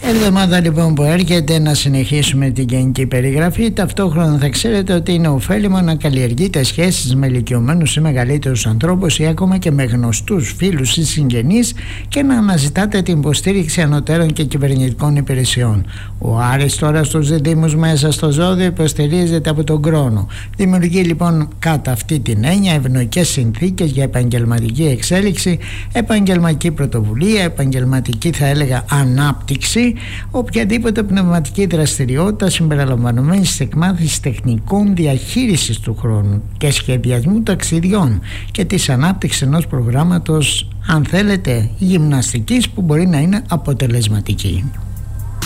Εβδομάδα λοιπόν που έρχεται να συνεχίσουμε την γενική περιγραφή. Ταυτόχρονα θα ξέρετε ότι είναι ωφέλιμο να καλλιεργείτε σχέσεις με ηλικιωμένους ή μεγαλύτερους ανθρώπους ή ακόμα και με γνωστούς φίλους ή συγγενείς και να αναζητάτε την υποστήριξη ανωτέρων και κυβερνητικών υπηρεσιών. Ο Άρης τώρα στους διδύμους μέσα στο ζώδιο υποστηρίζεται από τον Κρόνο. Δημιουργεί λοιπόν κατά αυτή την έννοια ευνοϊκές συνθήκες για επαγγελματική εξέλιξη, επαγγελματική πρωτοβουλία, επαγγελματική θα έλεγα ανάπτυξη, οποιαδήποτε πνευματική δραστηριότητα συμπεριλαμβανομένη της εκμάθησης τεχνικών διαχείρισης του χρόνου και σχεδιασμού ταξιδιών και της ανάπτυξης ενός προγράμματος, αν θέλετε, γυμναστικής που μπορεί να είναι αποτελεσματική.